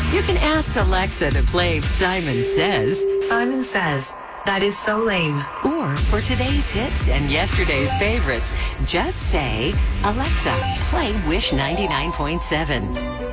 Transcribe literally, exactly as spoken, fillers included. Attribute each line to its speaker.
Speaker 1: You can ask Alexa to play Simon Says.
Speaker 2: Simon Says. That is so lame.
Speaker 1: Or for today's hits and yesterday's favorites, just say, Alexa, play Wish ninety-nine point seven.